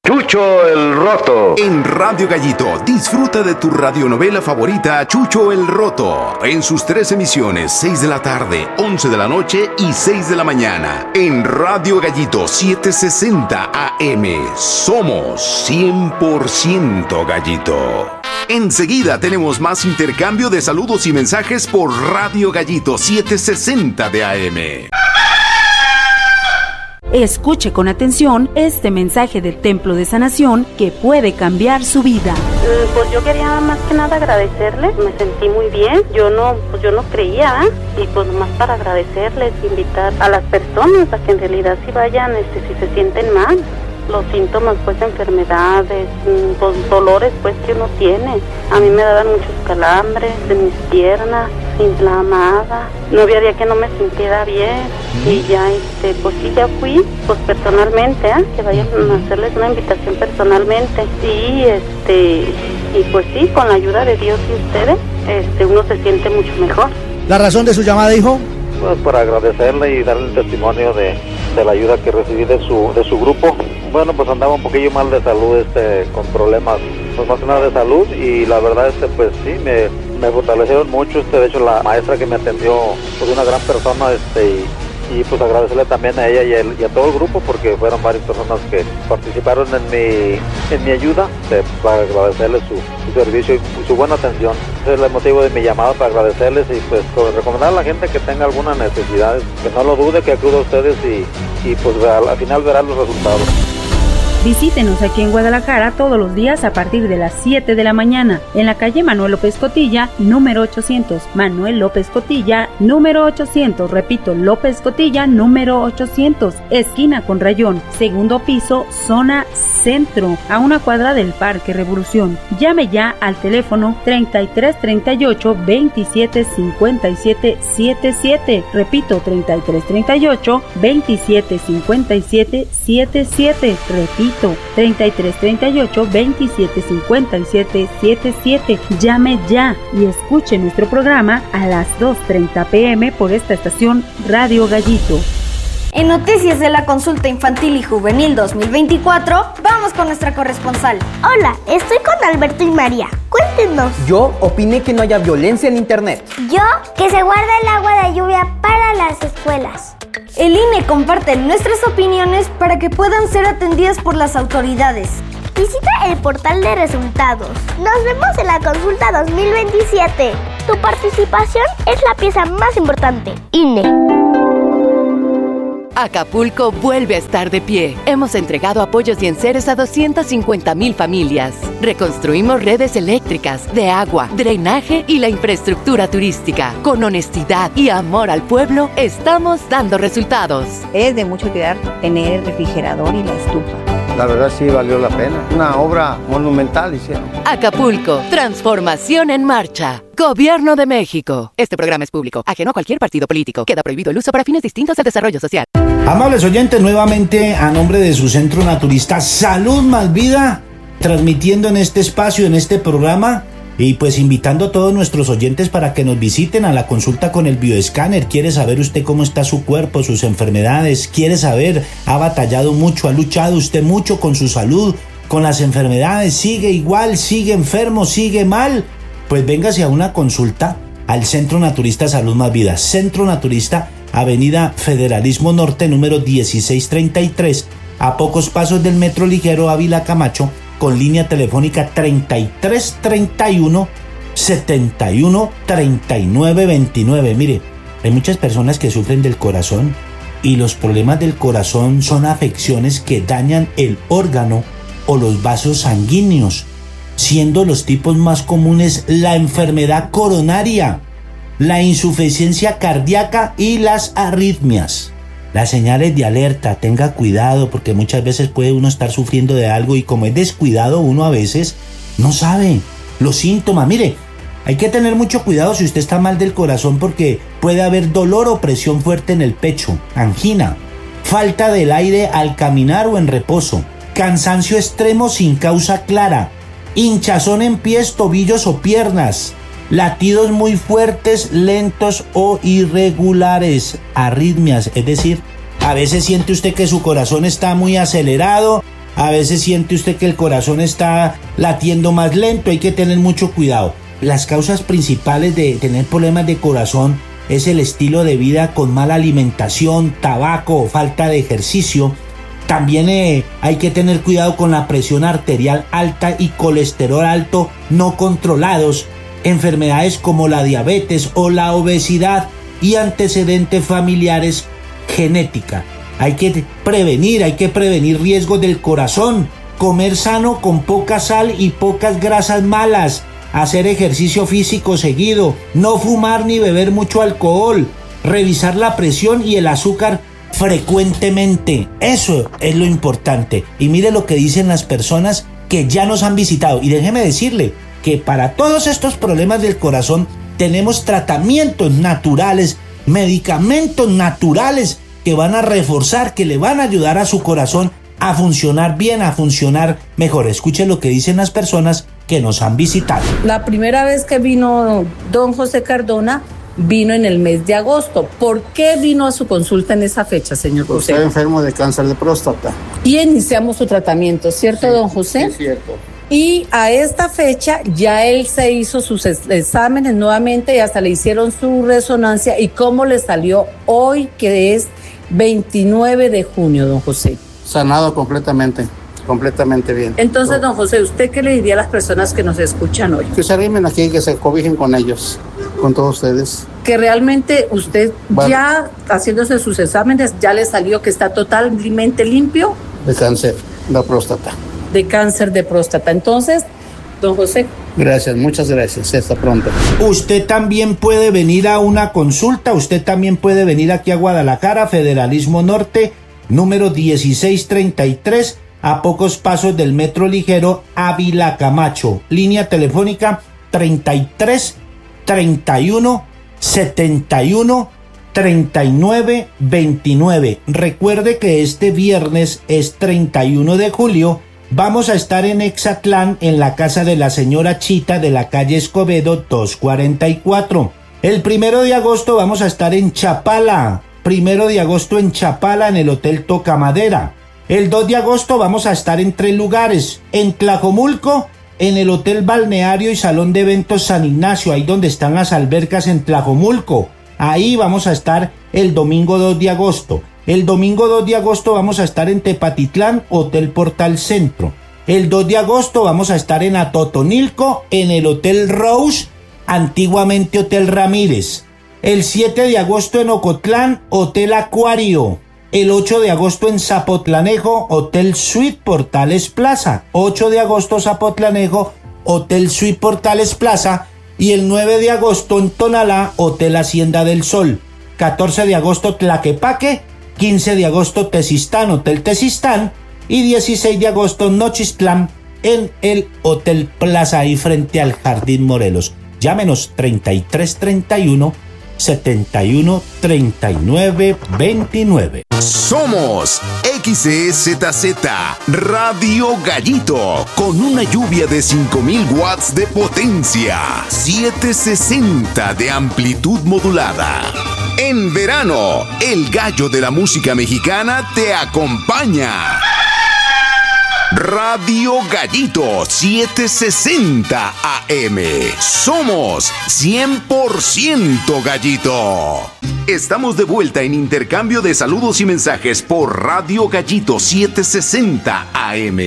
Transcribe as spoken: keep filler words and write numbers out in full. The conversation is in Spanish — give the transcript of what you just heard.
Chucho el Roto. En Radio Gallito, disfruta de tu radionovela favorita, Chucho el Roto. En sus tres emisiones, seis de la tarde, once de la noche y seis de la mañana. En Radio Gallito, setecientos sesenta A M. Somos cien por ciento Gallito. Enseguida tenemos más intercambio de saludos y mensajes por Radio Gallito, setecientos sesenta de A M. Escuche con atención este mensaje del Templo de Sanación que puede cambiar su vida. Pues yo quería más que nada agradecerles, me sentí muy bien, yo no, pues yo no creía, ¿eh? Y pues más para agradecerles, invitar a las personas a que en realidad si vayan, este, si se sienten mal, los síntomas pues de enfermedades, pues dolores pues que uno tiene. A mí me daban muchos calambres de mis piernas, inflamada, no había día que no me sintiera bien y ya este pues sí ya fui pues personalmente, ¿eh? Que vayan a hacerles una invitación personalmente y este y pues sí, con la ayuda de Dios y ustedes, este uno se siente mucho mejor. ¿La razón de su llamada, hijo? Pues para agradecerle y darle el testimonio de, de la ayuda que recibí de su de su grupo. Bueno, pues andaba un poquillo mal de salud, este, con problemas, pues más que nada de salud, y la verdad, este, pues sí, me, me fortalecieron mucho, este, de hecho la maestra que me atendió, pues una gran persona, este, y, y pues agradecerle también a ella y, el, y a todo el grupo, porque fueron varias personas que participaron en mi, en mi ayuda, este, para agradecerles su, su servicio y su buena atención. Ese es el motivo de mi llamada, para agradecerles y pues recomendar a la gente que tenga alguna necesidad, que no lo dude, que acuda a ustedes y, y pues al, al final verán los resultados. Visítenos aquí en Guadalajara todos los días a partir de las siete de la mañana en la calle Manuel López Cotilla, número ochocientos. Manuel López Cotilla, número ochocientos. Repito, López Cotilla, número ochocientos. Esquina con Rayón, segundo piso, zona centro, a una cuadra del Parque Revolución. Llame ya al teléfono treinta y tres treinta y ocho veintisiete cincuenta y siete setenta y siete. Repito, treinta y tres treinta y ocho veintisiete cincuenta y siete setenta y siete. Repito, treinta y tres treinta y ocho veintisiete cincuenta y siete setenta y siete. Llame ya y escuche nuestro programa a las dos treinta pm por esta estación Radio Gallito. En Noticias de la Consulta Infantil y Juvenil dos mil veinticuatro, vamos con nuestra corresponsal. Hola, estoy con Alberto y María. Cuéntenos. Yo opiné que no haya violencia en internet. Yo, que se guarda el agua de lluvia para las escuelas. El I N E comparte nuestras opiniones para que puedan ser atendidas por las autoridades. Visita el portal de resultados. Nos vemos en la consulta dos mil veintisiete. Tu participación es la pieza más importante. I N E. Acapulco vuelve a estar de pie. Hemos entregado apoyos y enseres a doscientas cincuenta mil familias. Reconstruimos redes eléctricas, de agua, drenaje y la infraestructura turística. Con honestidad y amor al pueblo, estamos dando resultados. Es de mucha utilidad tener el refrigerador y la estufa. La verdad sí valió la pena. Una obra monumental hicieron. Acapulco, transformación en marcha. Gobierno de México. Este programa es público, ajeno a cualquier partido político. Queda prohibido el uso para fines distintos del desarrollo social. Amables oyentes, nuevamente a nombre de su centro naturista Salud Más Vida, transmitiendo en este espacio, en este programa, y pues invitando a todos nuestros oyentes para que nos visiten a la consulta con el bioescáner. ¿Quiere saber usted cómo está su cuerpo, sus enfermedades? ¿Quiere saber? ¿Ha batallado mucho? ¿Ha luchado usted mucho con su salud, con las enfermedades? ¿Sigue igual? ¿Sigue enfermo? ¿Sigue mal? Pues véngase a una consulta al Centro Naturista Salud Más Vida. Centro Naturista, Avenida Federalismo Norte, número dieciséis treinta y tres, a pocos pasos del Metro Ligero Ávila Camacho, con línea telefónica treinta y tres treinta y uno setenta y uno treinta y nueve veintinueve. Mire, hay muchas personas que sufren del corazón y los problemas del corazón son afecciones que dañan el órgano o los vasos sanguíneos, siendo los tipos más comunes la enfermedad coronaria, la insuficiencia cardíaca y las arritmias. Las señales de alerta, tenga cuidado porque muchas veces puede uno estar sufriendo de algo y como es descuidado uno a veces no sabe los síntomas. Mire, hay que tener mucho cuidado si usted está mal del corazón porque puede haber dolor o presión fuerte en el pecho, angina, falta del aire al caminar o en reposo, cansancio extremo sin causa clara, hinchazón en pies, tobillos o piernas, latidos muy fuertes, lentos o irregulares, arritmias, es decir, a veces siente usted que su corazón está muy acelerado, a veces siente usted que el corazón está latiendo más lento, hay que tener mucho cuidado. Las causas principales de tener problemas de corazón es el estilo de vida con mala alimentación, tabaco o falta de ejercicio. También eh, hay que tener cuidado con la presión arterial alta y colesterol alto no controlados, enfermedades como la diabetes o la obesidad y antecedentes familiares genética. Hay que prevenir, hay que prevenir riesgos del corazón, comer sano con poca sal y pocas grasas malas, hacer ejercicio físico seguido, no fumar ni beber mucho alcohol, revisar la presión y el azúcar frecuentemente. Eso es lo importante. Y mire lo que dicen las personas que ya nos han visitado. Y déjeme decirle que para todos estos problemas del corazón tenemos tratamientos naturales, medicamentos naturales que van a reforzar, que le van a ayudar a su corazón a funcionar bien, a funcionar mejor. Escuchen lo que dicen las personas que nos han visitado. La primera vez que vino don José Cardona vino en el mes de agosto. ¿Por qué vino a su consulta en esa fecha, señor José? Estoy enfermo de cáncer de próstata. Y iniciamos su tratamiento, ¿cierto, sí, don José? Sí, cierto. Y a esta fecha ya él se hizo sus exámenes nuevamente y hasta le hicieron su resonancia. ¿Y cómo le salió hoy, que es veintinueve de junio, don José? Sanado completamente, completamente bien. Entonces, don José, ¿usted qué le diría a las personas que nos escuchan hoy? Que se arrimen aquí, que se cobijen con ellos, con todos ustedes. Que realmente usted, bueno, ya haciéndose sus exámenes, ya le salió que está totalmente limpio. De cáncer de próstata. De cáncer de próstata. Entonces, don José. Gracias, muchas gracias. Hasta pronto. Usted también puede venir a una consulta, usted también puede venir aquí a Guadalajara, Federalismo Norte, número dieciséis treinta y tres, a pocos pasos del Metro Ligero Ávila Camacho. Línea telefónica treinta y tres, treinta y uno, setenta y uno, treinta y nueve, veintinueve. Recuerde que este viernes es treinta y uno de julio. Vamos a estar en Exatlán, en la casa de la señora Chita de la calle Escobedo doscientos cuarenta y cuatro. El primero de agosto vamos a estar en Chapala. Primero de agosto en Chapala, en el Hotel Tocamadera. El dos de agosto vamos a estar en tres lugares. En Tlajomulco, en el Hotel Balneario y Salón de Eventos San Ignacio, ahí donde están las albercas en Tlajomulco. Ahí vamos a estar el domingo dos de agosto. El domingo dos de agosto vamos a estar en Tepatitlán, Hotel Portal Centro. El dos de agosto vamos a estar en Atotonilco, en el Hotel Rose, antiguamente Hotel Ramírez. El siete de agosto en Ocotlán, Hotel Acuario. El ocho de agosto en Zapotlanejo, Hotel Suite Portales Plaza. ocho de agosto Zapotlanejo, Hotel Suite Portales Plaza. Y el nueve de agosto en Tonalá, Hotel Hacienda del Sol. catorce de agosto Tlaquepaque. quince de agosto Tezistán, Hotel Tezistán. Y dieciséis de agosto Nochistlán, en el Hotel Plaza, ahí frente al Jardín Morelos. Llámenos treinta y tres treinta y uno, setenta y uno, treinta y nueve, veintinueve. Somos X E Z Z Radio Gallito, con una lluvia de cinco mil watts de potencia, setecientos sesenta de amplitud modulada. En verano, el gallo de la música mexicana te acompaña. Radio Gallito setecientos sesenta A M. Somos cien por ciento Gallito. Estamos de vuelta en intercambio de saludos y mensajes por Radio Gallito setecientos sesenta A M.